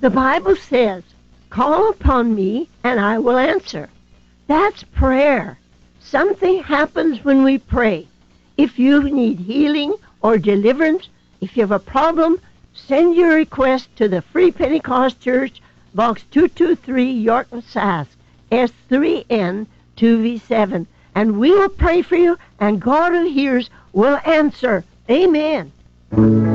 The Bible says, call upon me and I will answer. That's prayer. Something happens when we pray. If you need healing or deliverance, if you have a problem, send your request to the Free Pentecost Church, Box 223, York, Sask, S3N 2V7. And we will pray for you, and God who hears will answer. Amen.